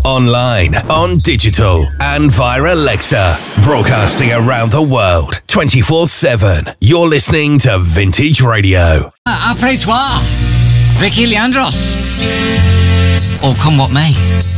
online, on digital, and via Alexa. Broadcasting around the world, 24/7. You're listening to Vintage Radio. Après toi, Vicky Leandros. Or come what may.